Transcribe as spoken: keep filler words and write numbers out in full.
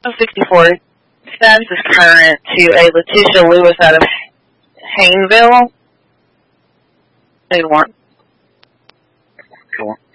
sixty-four. Status is current to a Letitia Lewis out of Hayneville. They want. Cool.